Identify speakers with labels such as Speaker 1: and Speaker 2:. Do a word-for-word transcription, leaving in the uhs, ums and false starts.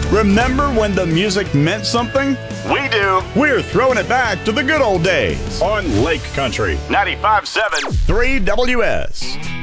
Speaker 1: Remember when the music meant something?
Speaker 2: We do.
Speaker 1: We're throwing it back to the good old days on Lake Country
Speaker 2: ninety-five point seven
Speaker 1: three W S.